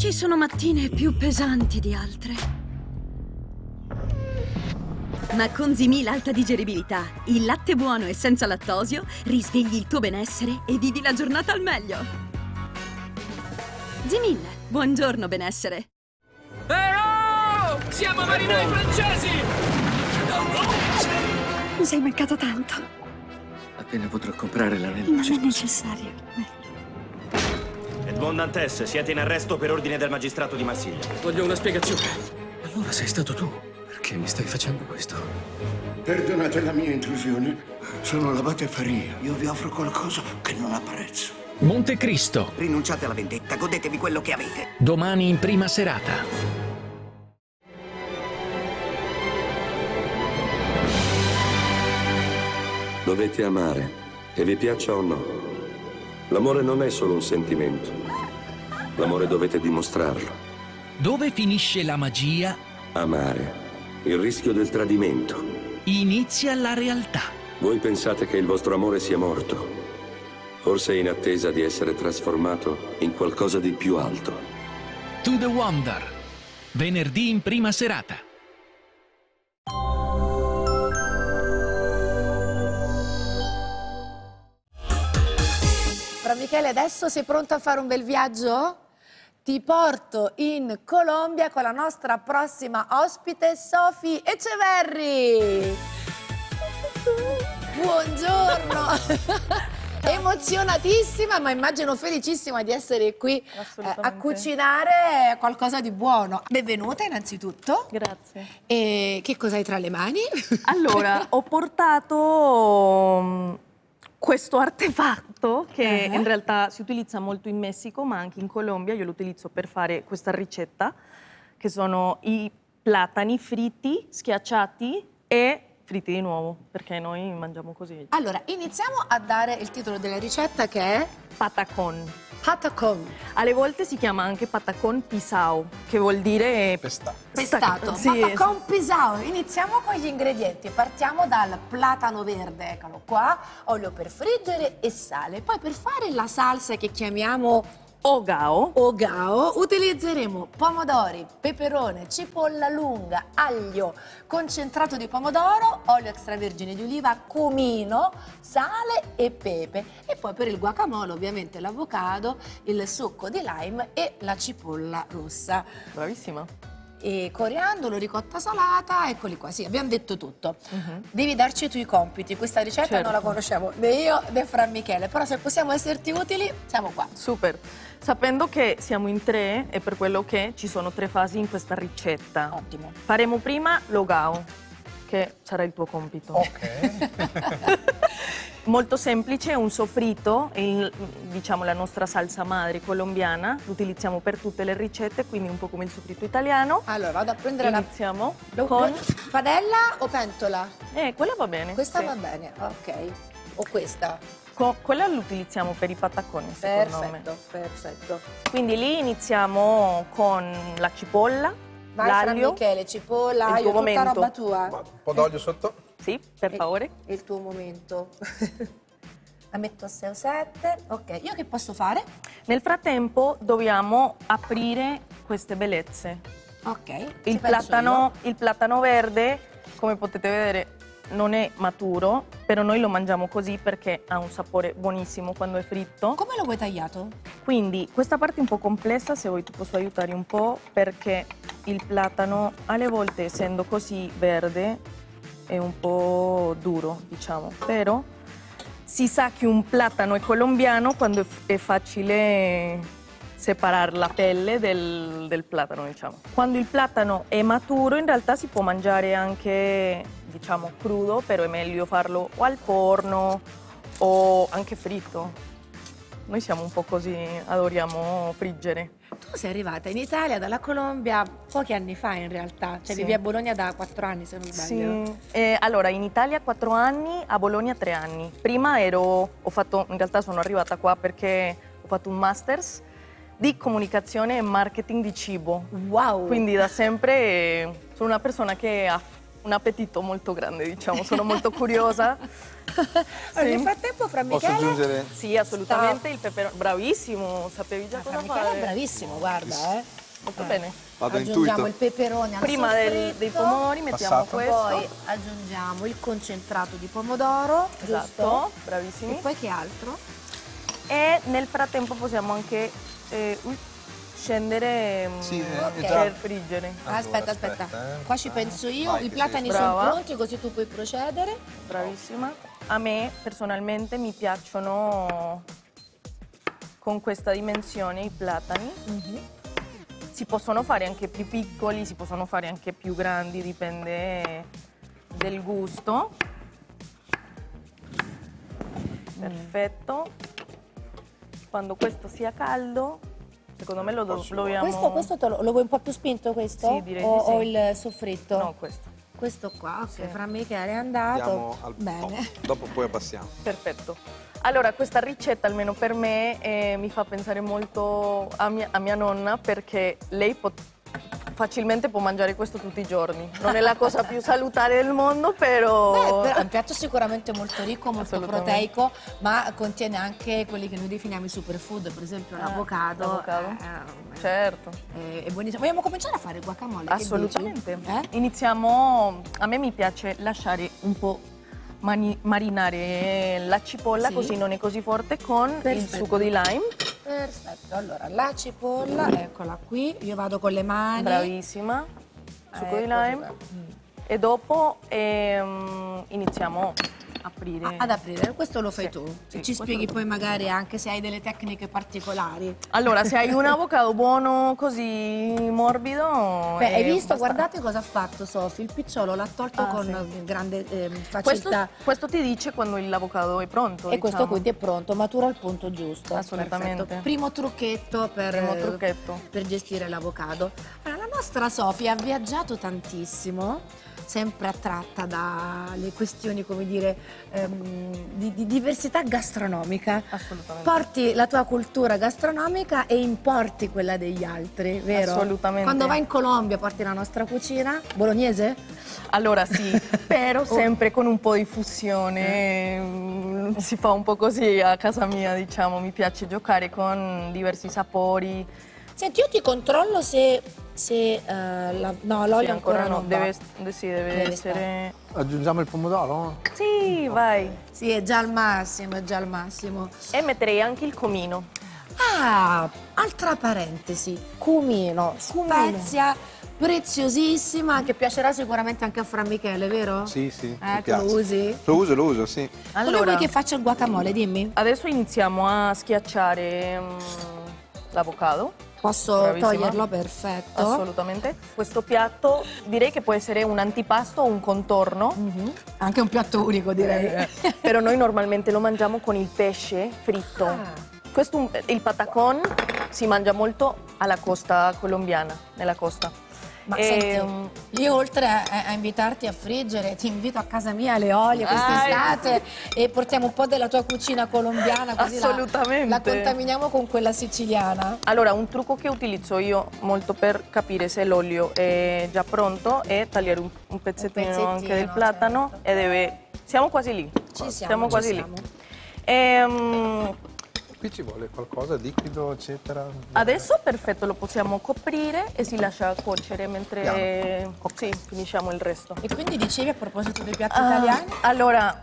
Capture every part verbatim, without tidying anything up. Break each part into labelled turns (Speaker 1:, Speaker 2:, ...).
Speaker 1: Ci sono mattine più pesanti di altre. Ma con Zimil alta digeribilità, il latte buono e senza lattosio, risvegli il tuo benessere e vivi la giornata al meglio. Zimil, buongiorno benessere.
Speaker 2: Però! Siamo marinai francesi!
Speaker 1: Mi sei mancato tanto.
Speaker 3: Appena potrò comprare l'anello.
Speaker 1: Non è necessario.
Speaker 4: Edmond Dantes, siete in arresto per ordine del magistrato di Marsiglia.
Speaker 2: Voglio una spiegazione.
Speaker 3: Allora sei stato tu. Perché mi stai facendo questo?
Speaker 5: Perdonate la mia intrusione. Sono l'abate Faria. Io vi offro qualcosa che non apprezzo.
Speaker 6: Montecristo.
Speaker 7: Rinunciate alla vendetta, godetevi quello che avete.
Speaker 6: Domani in prima serata.
Speaker 8: Dovete amare, che vi piaccia o no. L'amore non è solo un sentimento. L'amore dovete dimostrarlo.
Speaker 6: Dove finisce la magia,
Speaker 8: Amare. Il rischio del tradimento.
Speaker 6: inizia la realtà.
Speaker 8: Voi pensate che il vostro amore sia morto. Forse in attesa di essere trasformato in qualcosa di più alto.
Speaker 6: To the Wonder. Venerdì in prima serata.
Speaker 9: Fra Michele, adesso sei pronto a fare un bel viaggio? Ti porto in Colombia con la nostra prossima ospite, Sophie Eceverri. Buongiorno! Emozionatissima, ma immagino felicissima di essere qui eh, a cucinare qualcosa di buono. Benvenuta innanzitutto.
Speaker 10: Grazie.
Speaker 9: E che cosa hai tra le mani?
Speaker 10: Allora, ho portato mm, questo artefatto che
Speaker 9: Uh-huh.
Speaker 10: in realtà si utilizza molto in Messico, ma anche in Colombia. Io lo utilizzo per fare questa ricetta, che sono i platani fritti, schiacciati e fritti di nuovo, perché noi mangiamo così.
Speaker 9: Allora, iniziamo a dare il titolo della ricetta che è
Speaker 10: Patacón.
Speaker 9: patacón.
Speaker 10: Alle volte si chiama anche patacón pisao, che vuol dire
Speaker 11: Pestato.
Speaker 9: Pestato,
Speaker 10: Sì,
Speaker 9: patacón pisao. Iniziamo con gli ingredienti. Partiamo dal platano verde, eccolo qua, olio per friggere e sale. Poi per fare la salsa che chiamiamo
Speaker 10: ogao.
Speaker 9: ogao utilizzeremo pomodori, peperone, cipolla lunga, aglio, concentrato di pomodoro, olio extravergine di oliva, cumino, sale e pepe. E poi per il guacamole ovviamente l'avocado, il succo di lime e la cipolla rossa.
Speaker 10: Bravissima.
Speaker 9: E coriandolo, ricotta salata, eccoli qua, sì, abbiamo detto tutto.
Speaker 10: Mhm.
Speaker 9: Devi darci i tuoi compiti, questa ricetta
Speaker 10: Certo.
Speaker 9: non la conosciamo né io né Fra Michele, però se possiamo esserti utili siamo qua.
Speaker 10: Super. Sapendo che siamo in tre, è per quello che ci sono tre fasi in questa ricetta.
Speaker 9: Ottimo.
Speaker 10: Faremo prima l'ogao, che sarà il tuo compito.
Speaker 11: Ok.
Speaker 10: Molto semplice, un soffritto, il- diciamo la nostra salsa madre colombiana, lo utilizziamo per tutte le ricette, quindi un po' come il soffritto italiano.
Speaker 9: Allora vado a prendere
Speaker 10: Iniziamo
Speaker 9: la
Speaker 10: con...
Speaker 9: padella o pentola?
Speaker 10: Eh, quella va bene.
Speaker 9: Questa
Speaker 10: sì.
Speaker 9: va bene, ok. O questa?
Speaker 10: Co- quella lo utilizziamo per i pataconi, secondo
Speaker 9: Perfetto, perfetto.
Speaker 10: me. Quindi lì iniziamo con la cipolla,
Speaker 9: Vai Fra
Speaker 10: l'aglio.
Speaker 9: Michele, cipolla,
Speaker 10: Il
Speaker 9: aglio,
Speaker 10: tuo
Speaker 9: tutta
Speaker 10: momento.
Speaker 9: roba tua.
Speaker 11: Un po' d'olio sotto?
Speaker 10: Sì, per favore.
Speaker 9: È il tuo momento. La metto a sei o sette. Ok, io che posso fare?
Speaker 10: Nel frattempo dobbiamo aprire queste bellezze.
Speaker 9: Ok. ci
Speaker 10: Il
Speaker 9: penso
Speaker 10: platano, il platano verde, come potete vedere, non è maturo, però noi lo mangiamo così perché ha un sapore buonissimo quando è fritto.
Speaker 9: io. Come lo vuoi tagliato?
Speaker 10: Quindi questa parte è un po' complessa, se vuoi ti posso aiutare un po', perché il platano alle volte, essendo così verde, è un po' duro, diciamo. Però si sa che un platano è colombiano quando è f- è facile separare la pelle del, del platano, diciamo. Quando il platano è maturo, in realtà si può mangiare anche, diciamo, crudo, però è meglio farlo o al forno o anche fritto. Noi siamo un po' così, adoriamo friggere.
Speaker 9: Tu sei arrivata in Italia dalla Colombia pochi anni fa in realtà. Cioè
Speaker 10: Sì.
Speaker 9: vivi a Bologna da quattro anni se non sbaglio.
Speaker 10: Sì, eh, allora in Italia quattro anni, a Bologna tre anni. Prima ero, ho fatto, in realtà sono arrivata qua perché ho fatto un masters di comunicazione e marketing di cibo.
Speaker 9: Wow!
Speaker 10: Quindi da sempre eh, sono una persona che ha un appetito molto grande, diciamo, sono molto curiosa.
Speaker 9: Allora, nel frattempo Fra
Speaker 11: Posso
Speaker 9: Michele...
Speaker 11: aggiungere?
Speaker 10: Sì, assolutamente, il peperone, bravissimo, sapevi già
Speaker 9: Fra
Speaker 10: cosa
Speaker 9: Michele
Speaker 10: fare.
Speaker 9: è bravissimo, guarda, eh.
Speaker 10: Molto bene.
Speaker 11: Vado a
Speaker 9: Aggiungiamo
Speaker 11: intuito.
Speaker 9: il peperone al
Speaker 10: Prima del-
Speaker 9: soffritto.
Speaker 10: dei pomodori mettiamo
Speaker 11: Passato.
Speaker 10: questo.
Speaker 9: Poi aggiungiamo il concentrato di pomodoro,
Speaker 10: Esatto,
Speaker 9: giusto?
Speaker 10: bravissimi.
Speaker 9: E poi che altro?
Speaker 10: E nel frattempo possiamo anche eh, ui, scendere mm,
Speaker 11: Sì, è
Speaker 9: Ok.
Speaker 11: già-
Speaker 10: per friggere.
Speaker 11: Allora,
Speaker 9: aspetta, aspetta.
Speaker 11: aspetta, eh.
Speaker 9: Qua ci penso io.
Speaker 11: Vai,
Speaker 9: I
Speaker 11: che
Speaker 9: platani
Speaker 11: sei-
Speaker 9: sono
Speaker 10: Brava.
Speaker 9: pronti, così tu puoi procedere.
Speaker 10: Bravissima. A me personalmente mi piacciono con questa dimensione i platani. Si possono fare anche più piccoli, si possono fare anche più grandi, dipende del gusto. Perfetto. Quando questo sia caldo, secondo me lo do- dobbiamo...
Speaker 9: Questo, questo te lo, lo vuoi un po' più spinto questo?
Speaker 10: Sì, direi
Speaker 9: o,
Speaker 10: di sì.
Speaker 9: o il soffritto?
Speaker 10: No, questo.
Speaker 9: Questo qua, ok.
Speaker 10: Sì.
Speaker 9: Fra Michele è andato.
Speaker 11: Andiamo al
Speaker 9: Bene.
Speaker 11: top. Dopo poi abbassiamo.
Speaker 10: Perfetto. Allora, questa ricetta, almeno per me, eh, mi fa pensare molto a mia, a mia nonna, perché lei pot- facilmente può mangiare questo tutti i giorni. Non è la cosa più salutare del mondo, però...
Speaker 9: Beh, però è un piatto sicuramente molto ricco, molto
Speaker 10: Assolutamente.
Speaker 9: proteico, ma contiene anche quelli che noi definiamo i superfood, per esempio
Speaker 10: Ah,
Speaker 9: l'avocado.
Speaker 10: l'avocado.
Speaker 9: eh, eh,
Speaker 10: Certo.
Speaker 9: è, è buonissimo. Vogliamo cominciare a fare il guacamole? che
Speaker 10: Assolutamente.
Speaker 9: dici? Eh?
Speaker 10: Iniziamo, a me mi piace lasciare un po' mani- marinare la cipolla,
Speaker 9: Sì.
Speaker 10: così non è così forte, con il
Speaker 9: Perfetto.
Speaker 10: succo di lime.
Speaker 9: Perfetto, allora la cipolla, eccola qui, io vado con le mani.
Speaker 10: Bravissima. Succo di
Speaker 9: Ecco,
Speaker 10: lime.
Speaker 9: dov'è?
Speaker 10: E dopo ehm, iniziamo a aprire.
Speaker 9: Ah, ad aprire, questo lo fai
Speaker 10: Sì,
Speaker 9: tu.
Speaker 10: sì,
Speaker 9: Ci
Speaker 10: questo
Speaker 9: spieghi
Speaker 10: lo-
Speaker 9: poi magari anche se hai delle tecniche particolari.
Speaker 10: Allora, se hai un avocado buono così morbido...
Speaker 9: Beh, hai
Speaker 10: eh,
Speaker 9: visto,
Speaker 10: basta.
Speaker 9: guardate cosa ha fatto Sofì, il picciolo l'ha tolto
Speaker 10: Ah,
Speaker 9: con
Speaker 10: sì.
Speaker 9: grande eh,
Speaker 10: Questo,
Speaker 9: facilità.
Speaker 10: questo ti dice quando l'avocado è pronto.
Speaker 9: E questo
Speaker 10: diciamo.
Speaker 9: quindi è pronto, matura al punto giusto.
Speaker 10: Assolutamente.
Speaker 9: Perfetto. Primo trucchetto per,
Speaker 10: Primo trucchetto.
Speaker 9: per gestire l'avocado. Allora, la nostra Sofia ha viaggiato tantissimo, sempre attratta dalle questioni, come dire, ehm, di, di diversità gastronomica.
Speaker 10: Assolutamente.
Speaker 9: Porti la tua cultura gastronomica e importi quella degli altri, vero?
Speaker 10: Assolutamente.
Speaker 9: Quando vai in Colombia porti la nostra cucina bolognese?
Speaker 10: Allora sì, però sempre con un po' di fusione, mm, si fa un po' così a casa mia, diciamo, mi piace giocare con diversi sapori.
Speaker 9: Senti, io ti controllo se, se eh, la- no, l'olio
Speaker 10: Sì,
Speaker 9: ancora, non va.
Speaker 10: deve, sì, deve,
Speaker 9: Deve
Speaker 10: essere...
Speaker 11: Aggiungiamo il pomodoro?
Speaker 10: Sì, vai.
Speaker 9: Sì, è già al massimo, è già al massimo.
Speaker 10: E metterei anche il comino.
Speaker 9: Ah, altra parentesi, cumino, spezia preziosissima che piacerà sicuramente anche a Fra Michele, vero?
Speaker 11: Sì, sì.
Speaker 9: Eh,
Speaker 11: mi
Speaker 9: che lo
Speaker 11: piace.
Speaker 9: usi?
Speaker 11: Lo uso, lo uso, sì.
Speaker 9: Come
Speaker 10: Allora,
Speaker 9: vuoi che faccia il guacamole, dimmi?
Speaker 10: adesso iniziamo a schiacciare mm, l'avocado.
Speaker 9: Posso
Speaker 10: Bravissima.
Speaker 9: toglierlo? Perfetto.
Speaker 10: Assolutamente. Questo piatto direi che può essere un antipasto o un contorno.
Speaker 9: Mhm. Anche un piatto unico, direi.
Speaker 10: Eh, Però noi normalmente lo mangiamo con il pesce fritto.
Speaker 9: Ah.
Speaker 10: Questo, il patacón si mangia molto alla costa colombiana, nella costa.
Speaker 9: Ma
Speaker 10: E,
Speaker 9: senti,
Speaker 10: mm,
Speaker 9: io oltre a, a invitarti a friggere, ti invito a casa mia alle olie
Speaker 10: Ah,
Speaker 9: quest'estate e portiamo un po' della tua cucina colombiana, così la-
Speaker 10: Assolutamente.
Speaker 9: La, contaminiamo con quella siciliana.
Speaker 10: Allora, un trucco che utilizzo io molto per capire se l'olio è già pronto è tagliare un, un pezzettino,
Speaker 9: pezzettino,
Speaker 10: anche del platano
Speaker 9: certo.
Speaker 10: e deve... Siamo quasi lì.
Speaker 9: Ci siamo, ci
Speaker 10: quasi
Speaker 9: siamo.
Speaker 10: lì. Ehm,
Speaker 11: Qui ci vuole qualcosa, liquido, eccetera.
Speaker 10: Adesso perfetto, lo possiamo coprire e si lascia cuocere mentre sì, finisciamo il resto.
Speaker 9: E quindi dicevi a proposito dei piatti
Speaker 10: Ah,
Speaker 9: italiani?
Speaker 10: allora,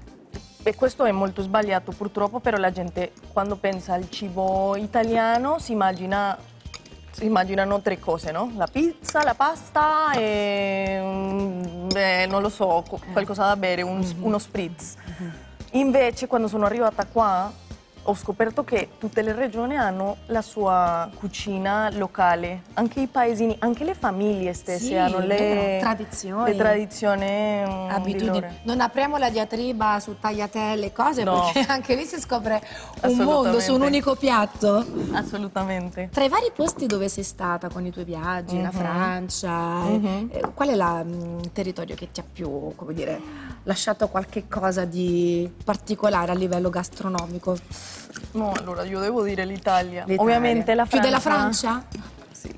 Speaker 10: e questo è molto sbagliato purtroppo, però la gente quando pensa al cibo italiano si immagina, si immaginano tre cose, no? La pizza, la pasta e mm, beh, non lo so, co- qualcosa da bere, un- uno spritz. Invece quando sono arrivata qua ho scoperto che tutte le regioni hanno la sua cucina locale, anche i paesini, anche le famiglie stesse
Speaker 9: Sì,
Speaker 10: hanno le
Speaker 9: vero, tradizioni.
Speaker 10: le tradizioni mm, di
Speaker 9: Abitudini.
Speaker 10: loro.
Speaker 9: Non apriamo la diatriba su tagliatelle e cose,
Speaker 10: No.
Speaker 9: perché anche lì si scopre un
Speaker 10: Assolutamente.
Speaker 9: mondo su un unico piatto.
Speaker 10: Assolutamente.
Speaker 9: Tra i vari posti dove sei stata con i tuoi viaggi, la
Speaker 10: Mhm.
Speaker 9: Francia,
Speaker 10: Mhm.
Speaker 9: eh, qual è la, mm, il territorio che ti ha più, come dire, lasciato qualche cosa di particolare a livello gastronomico?
Speaker 10: No, allora io devo dire l'Italia.
Speaker 9: L'Italia.
Speaker 10: Ovviamente la
Speaker 9: Più
Speaker 10: Francia.
Speaker 9: della Francia?
Speaker 10: Sì.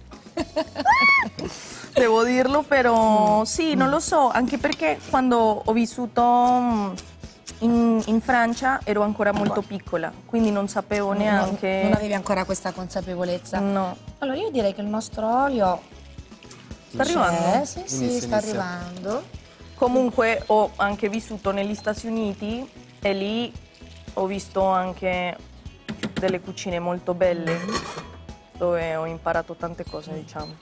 Speaker 10: Devo dirlo, però sì, non lo so, anche perché quando ho vissuto mm, in, in Francia ero ancora molto piccola, quindi non sapevo neanche...
Speaker 9: Non, non avevi ancora questa consapevolezza?
Speaker 10: No.
Speaker 9: Allora io direi che il nostro olio...
Speaker 10: Sta arrivando?
Speaker 9: C'è, sì, sì,
Speaker 11: Inizia,
Speaker 9: sta
Speaker 11: inizia.
Speaker 9: arrivando.
Speaker 10: Comunque ho anche vissuto negli Stati Uniti e lì ho visto anche delle cucine molto belle dove ho imparato tante cose, diciamo.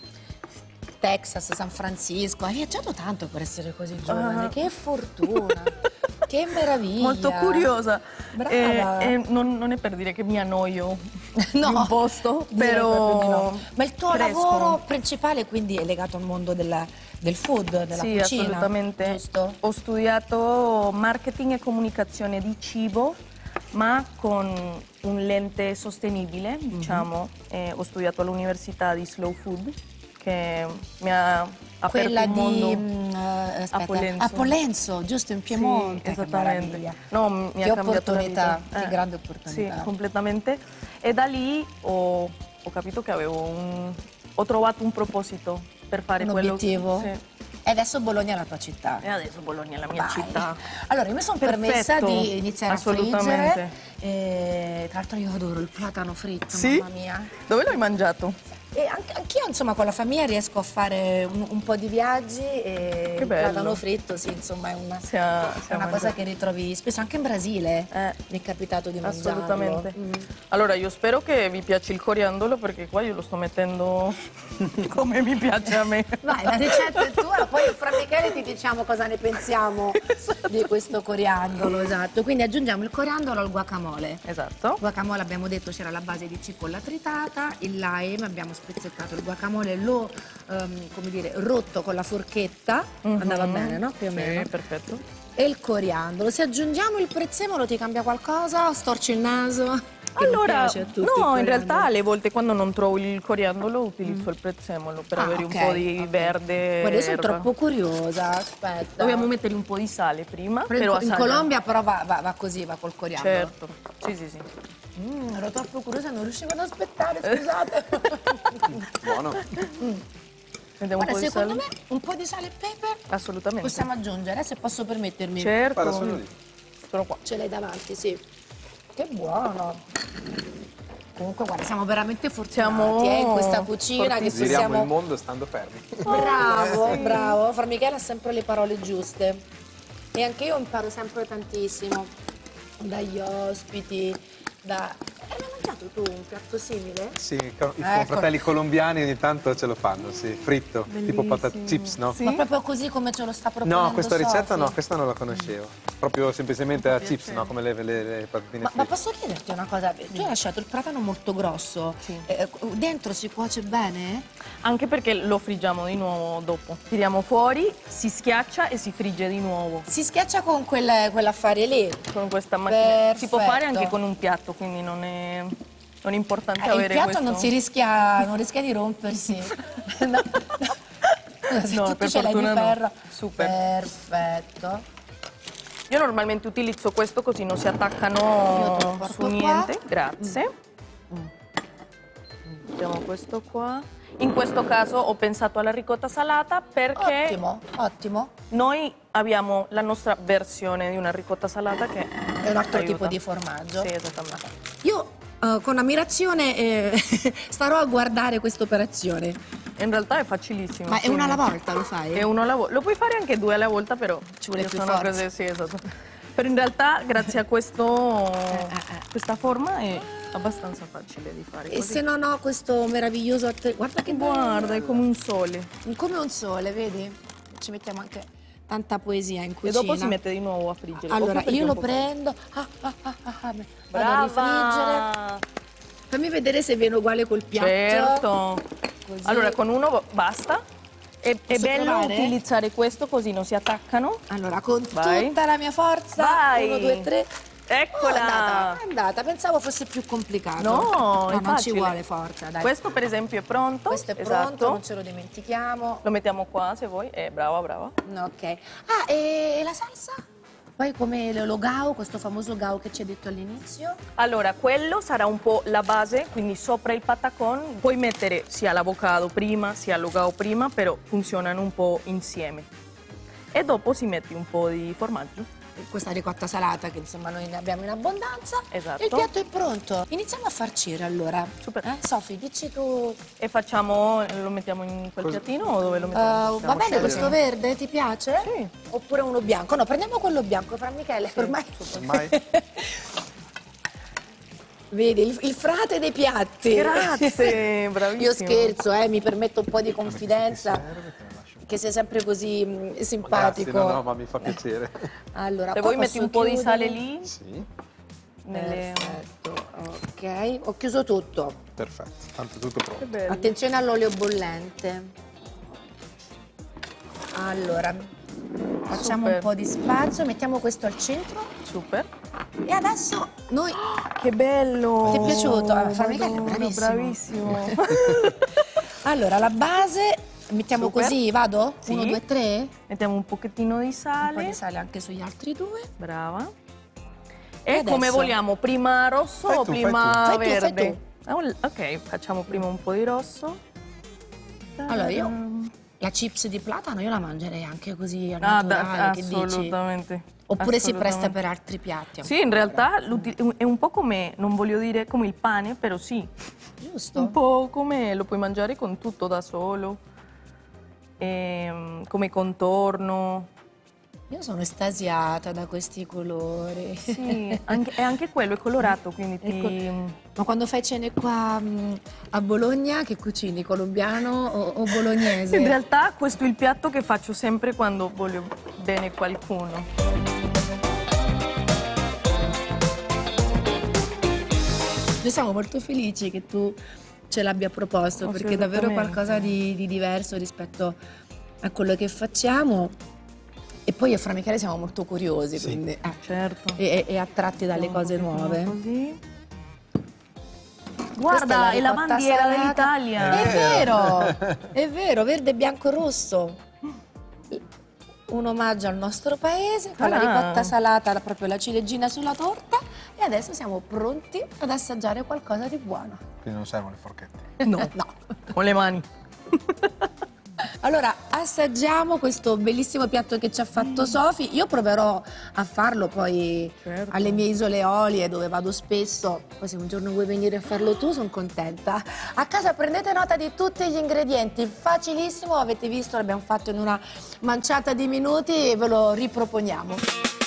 Speaker 9: Texas, San Francisco, hai viaggiato tanto per essere così giovane,
Speaker 10: Ah.
Speaker 9: che fortuna, che meraviglia.
Speaker 10: Molto curiosa.
Speaker 9: Brava.
Speaker 10: E, e non, non è per dire che mi annoio
Speaker 9: No,
Speaker 10: di un posto,
Speaker 9: direi
Speaker 10: però...
Speaker 9: proprio di no. Ma il tuo
Speaker 10: cresco.
Speaker 9: lavoro principale quindi è legato al mondo della- del food, della
Speaker 10: Sì,
Speaker 9: cucina?
Speaker 10: assolutamente.
Speaker 9: Giusto?
Speaker 10: Ho studiato marketing e comunicazione di cibo, ma con un lente sostenibile, diciamo. E ho studiato all'università di Slow Food, che mi ha aperto
Speaker 9: Quella
Speaker 10: un
Speaker 9: di
Speaker 10: mondo
Speaker 9: mm, eh, aspetta,
Speaker 10: a Pollenzo.
Speaker 9: a Pollenzo, giusto in Piemonte.
Speaker 10: Sì,
Speaker 9: Che
Speaker 10: esattamente.
Speaker 9: meraviglia.
Speaker 10: No, mi
Speaker 9: Che
Speaker 10: ha cambiato la
Speaker 9: opportunità,
Speaker 10: vita.
Speaker 9: che
Speaker 10: Eh,
Speaker 9: grande opportunità.
Speaker 10: Sì, completamente. E da lì ho, ho capito che avevo un... ho trovato un proposito per fare
Speaker 9: Un
Speaker 10: quello
Speaker 9: obiettivo?
Speaker 10: Sì.
Speaker 9: E adesso Bologna è la tua città.
Speaker 10: E adesso Bologna è la mia
Speaker 9: Vai.
Speaker 10: città.
Speaker 9: Allora, io mi sono
Speaker 10: Perfetto.
Speaker 9: permessa di iniziare a
Speaker 10: Assolutamente.
Speaker 9: friggere. E, tra l'altro io adoro il platano fritto,
Speaker 10: Sì?
Speaker 9: mamma mia.
Speaker 10: Dove l'hai mangiato?
Speaker 9: E anche, anch'io, insomma, con la famiglia riesco a fare un, un po' di viaggi e
Speaker 10: Che
Speaker 9: il
Speaker 10: bello.
Speaker 9: platano fritto, sì, insomma, è una,
Speaker 10: Sia-
Speaker 9: è
Speaker 10: sia
Speaker 9: una cosa
Speaker 10: mangiato.
Speaker 9: che ritrovi spesso anche in Brasile.
Speaker 10: Eh.
Speaker 9: Mi è capitato di mangiarlo.
Speaker 10: Assolutamente.
Speaker 9: Mm.
Speaker 10: Allora, io spero che vi piaci il coriandolo perché qua io lo sto mettendo come mi piace a me.
Speaker 9: Vai, la ricetta è tua, poi fra Michele ti diciamo cosa ne pensiamo
Speaker 10: Esatto.
Speaker 9: di questo coriandolo, esatto. Quindi aggiungiamo il coriandolo al guacamole.
Speaker 10: Esatto.
Speaker 9: Guacamole abbiamo detto c'era la base di cipolla tritata, il lime, abbiamo spezzettato il guacamole, l'ho ehm, come dire, rotto con la forchetta, andava bene, no? Più o meno.
Speaker 10: Sì, perfetto.
Speaker 9: E il coriandolo, se aggiungiamo il prezzemolo ti cambia qualcosa? Storci il naso? Che non
Speaker 10: Allora,
Speaker 9: piace a tutti il
Speaker 10: no, in
Speaker 9: coriandolo.
Speaker 10: realtà alle volte quando non trovo il coriandolo utilizzo il prezzemolo per
Speaker 9: Ah,
Speaker 10: avere
Speaker 9: ok,
Speaker 10: un po' di
Speaker 9: ok.
Speaker 10: verde.
Speaker 9: Guarda, io sono
Speaker 10: erba.
Speaker 9: troppo curiosa, aspetta.
Speaker 10: Dobbiamo mettere un po' di sale prima,
Speaker 9: Però
Speaker 10: però
Speaker 9: in, in
Speaker 10: assaggia.
Speaker 9: Colombia però va, va- va così, va col coriandolo.
Speaker 10: Certo, sì sì sì.
Speaker 9: Mm, ero troppo curiosa, non riuscivo ad aspettare, scusate.
Speaker 11: Buono.
Speaker 10: Mettiamo
Speaker 9: Guarda,
Speaker 10: un po' di
Speaker 9: secondo
Speaker 10: sale.
Speaker 9: me un po' di sale e pepe
Speaker 10: Assolutamente.
Speaker 9: possiamo aggiungere, se posso permettermi.
Speaker 10: Certo.
Speaker 11: Guarda, sono lì.
Speaker 10: Sono qua.
Speaker 9: Ce l'hai davanti, sì. Che buono. Comunque, guarda, siamo veramente fortunati
Speaker 10: Siamo
Speaker 9: eh, in questa cucina che
Speaker 11: Giriamo
Speaker 9: possiamo...
Speaker 11: il mondo stando fermi.
Speaker 9: Bravo, bravo. Fra Michele ha sempre le parole giuste. E anche io imparo sempre tantissimo dagli ospiti, da... Hai mai mangiato tu un piatto simile?
Speaker 11: Sì, i co- i
Speaker 9: Ecco.
Speaker 11: fratelli colombiani ogni tanto ce lo fanno, sì, fritto, tipo patate chips, no?
Speaker 10: Sì.
Speaker 9: Ma proprio così come ce lo sta proponendo
Speaker 11: No, questa ricetta
Speaker 9: Sofì?
Speaker 11: no, questa non la conoscevo. Proprio semplicemente a chips, no? Come le, le, le patatine
Speaker 9: Ma, ma
Speaker 11: fritte.
Speaker 9: posso chiederti una cosa? Tu hai lasciato il platano molto grosso.
Speaker 10: Sì.
Speaker 9: Eh, dentro si cuoce bene?
Speaker 10: Anche perché lo friggiamo di nuovo dopo. Tiriamo fuori, si schiaccia e si frigge di nuovo.
Speaker 9: Si schiaccia con quel, quell'affare lì.
Speaker 10: Con questa macchina. Si può fare
Speaker 9: Perfetto.
Speaker 10: anche con un piatto, quindi non è, non è importante
Speaker 9: Eh, il
Speaker 10: avere
Speaker 9: piatto
Speaker 10: questo.
Speaker 9: non si rischia, non rischia di rompersi. No. Se
Speaker 10: No,
Speaker 9: tu
Speaker 10: per
Speaker 9: ce l'hai di
Speaker 10: fortuna no.
Speaker 9: ferro.
Speaker 10: Super.
Speaker 9: Perfetto.
Speaker 10: Io normalmente utilizzo questo così non si
Speaker 9: Io te lo
Speaker 10: attaccano
Speaker 9: porto
Speaker 10: su
Speaker 9: qua.
Speaker 10: niente. Grazie. Mettiamo questo qua. In questo caso ho pensato alla ricotta salata perché
Speaker 9: Ottimo, ottimo.
Speaker 10: noi abbiamo la nostra versione di una ricotta salata che
Speaker 9: È un altro
Speaker 10: aiuta.
Speaker 9: tipo di formaggio.
Speaker 10: Sì, esattamente.
Speaker 9: Io eh, con ammirazione eh, starò a guardare questa operazione.
Speaker 10: In realtà è facilissimo.
Speaker 9: Ma è una alla
Speaker 10: quindi-
Speaker 9: volta, lo fai?
Speaker 10: È uno alla volta. Lo puoi fare anche due alla volta, però
Speaker 9: Ci vuole
Speaker 10: io
Speaker 9: più
Speaker 10: sono
Speaker 9: forza.
Speaker 10: così, sì, esatto. Però in realtà, grazie a questo,
Speaker 9: eh, eh.
Speaker 10: questa forma è abbastanza facile di fare.
Speaker 9: E
Speaker 10: così.
Speaker 9: se non ho questo meraviglioso atte- guarda che
Speaker 10: Guarda, è
Speaker 9: bello.
Speaker 10: come un sole.
Speaker 9: Come un sole, vedi? Ci mettiamo anche tanta poesia in
Speaker 10: E
Speaker 9: cucina.
Speaker 10: dopo si mette di nuovo a friggere.
Speaker 9: Allora,
Speaker 10: Occhio perché
Speaker 9: io
Speaker 10: è
Speaker 9: lo
Speaker 10: un po'
Speaker 9: prendo. Ah, ah, ah, ah, ah, vado a rifriggere.
Speaker 10: Brava!
Speaker 9: Fammi vedere se viene uguale col piatto.
Speaker 10: Certo.
Speaker 9: Così.
Speaker 10: Allora, con uno basta. È, è
Speaker 9: Posso
Speaker 10: bello
Speaker 9: provare?
Speaker 10: utilizzare questo così non si attaccano.
Speaker 9: Allora, con
Speaker 10: Vai.
Speaker 9: tutta la mia forza.
Speaker 10: Vai.
Speaker 9: Uno, due, tre.
Speaker 10: Eccola!
Speaker 9: Oh, è andata, è andata. Pensavo fosse più complicato.
Speaker 10: No, è
Speaker 9: non ci
Speaker 10: facile.
Speaker 9: vuole forza, dai.
Speaker 10: Questo per esempio è pronto.
Speaker 9: Questo è pronto,
Speaker 10: Esatto.
Speaker 9: non ce lo dimentichiamo.
Speaker 10: Lo mettiamo qua se vuoi. Eh, brava, brava.
Speaker 9: Ok. Ah, e la salsa? Poi come lo gao, questo famoso gao che ci hai detto all'inizio?
Speaker 10: Allora, quello sarà un po' la base, quindi sopra il patacon puoi mettere sia l'avocado prima, sia l'ogao prima, però funzionano un po' insieme. E dopo si mette un po' di formaggio.
Speaker 9: questa ricotta salata che insomma noi ne abbiamo in abbondanza.
Speaker 10: Esatto.
Speaker 9: E il piatto è pronto. Iniziamo a farcire allora.
Speaker 10: Super.
Speaker 9: Eh, Sofì, dici tu.
Speaker 10: E facciamo, lo mettiamo in quel
Speaker 11: Cosa?
Speaker 10: piattino o dove lo mettiamo?
Speaker 9: Uh, va bene
Speaker 11: scegliere.
Speaker 9: questo verde, ti piace?
Speaker 10: Sì.
Speaker 9: Oppure uno bianco? No, prendiamo quello bianco, Fra Michele, ormai.
Speaker 11: Ormai
Speaker 9: Vedi, il, il frate dei piatti.
Speaker 10: Grazie, bravissimo.
Speaker 9: Io scherzo, eh, mi permetto un po' di confidenza, che sei sempre così mh, simpatico.
Speaker 11: grazie, no, no, ma mi fa piacere.
Speaker 9: Allora,
Speaker 10: Se
Speaker 9: poi
Speaker 10: vuoi metti
Speaker 9: posso
Speaker 10: un po' di
Speaker 9: chiudere?
Speaker 10: sale lì.
Speaker 11: Sì,
Speaker 10: Nelle...
Speaker 9: Perfetto, ok. Ho chiuso tutto.
Speaker 11: perfetto, tanto tutto pronto.
Speaker 10: Che bello.
Speaker 9: Attenzione all'olio bollente. Allora, facciamo
Speaker 10: Super.
Speaker 9: un po' di spazio, mettiamo questo al centro
Speaker 10: Super.
Speaker 9: e adesso noi...
Speaker 10: Che bello.
Speaker 9: Ti è piaciuto? Ah, Fra Michele è
Speaker 10: Madonna,
Speaker 9: bravissimo.
Speaker 10: bravissimo.
Speaker 9: Allora, la base mettiamo
Speaker 10: Super.
Speaker 9: così, vado?
Speaker 10: Sì.
Speaker 9: Uno, due, tre?
Speaker 10: Mettiamo un pochettino di
Speaker 9: Un
Speaker 10: sale.
Speaker 9: po' di sale anche sugli altri due.
Speaker 10: Brava.
Speaker 9: E
Speaker 10: E, come
Speaker 9: adesso?
Speaker 10: vogliamo? Prima rosso
Speaker 11: Fai
Speaker 10: o
Speaker 11: tu, fai
Speaker 10: prima
Speaker 9: tu. Fai tu, fai
Speaker 10: verde? Ah, un- Ok, facciamo prima un po' di rosso.
Speaker 9: Allora, io la chips di platano io la mangerei anche così al
Speaker 10: Ah,
Speaker 9: naturale,
Speaker 10: da-
Speaker 9: che dici?
Speaker 10: assolutamente.
Speaker 9: Oppure si presta
Speaker 10: Assolutamente.
Speaker 9: per altri piatti?
Speaker 10: Sì, in realtà l'uti- è un po' come, non voglio dire come il pane, però sì.
Speaker 9: Giusto?
Speaker 10: Un po' come lo puoi mangiare con tutto da solo, Ehm, come contorno.
Speaker 9: Io sono estasiata da questi colori.
Speaker 10: Sì, anche, e anche quello è colorato, quindi ti...
Speaker 9: Ma quando fai cene qua mh, a Bologna, che cucini? Colombiano o, o bolognese?
Speaker 10: In realtà questo è il piatto che faccio sempre quando voglio bene qualcuno.
Speaker 9: Noi siamo molto felici che tu ce l'abbia proposto, perché è davvero
Speaker 10: Assolutamente.
Speaker 9: qualcosa di, di diverso rispetto a quello che facciamo. E poi io e Fra Michele siamo molto curiosi, quindi, eh,
Speaker 10: Certo.
Speaker 9: e, e attratti dalle cose nuove.
Speaker 10: Così.
Speaker 9: Questa
Speaker 10: Guarda,
Speaker 9: la
Speaker 10: è la
Speaker 9: ricotta
Speaker 10: bandiera
Speaker 9: salata.
Speaker 10: dell'Italia.
Speaker 9: È vero, è vero, verde, bianco e rosso. Un omaggio al nostro paese, con la
Speaker 10: Ah.
Speaker 9: ricotta salata, proprio la ciliegina sulla torta. E adesso siamo pronti ad assaggiare qualcosa di buono.
Speaker 11: Quindi non servono le forchette.
Speaker 10: No,
Speaker 9: No.
Speaker 10: con le mani.
Speaker 9: Allora, assaggiamo questo bellissimo piatto che ci ha fatto Sofì. Io proverò a farlo poi
Speaker 10: Certo.
Speaker 9: alle mie isole Eolie, dove vado spesso. Poi se un giorno vuoi venire a farlo tu, sono contenta. A casa prendete nota di tutti gli ingredienti, facilissimo, avete visto, l'abbiamo fatto in una manciata di minuti e ve lo riproponiamo.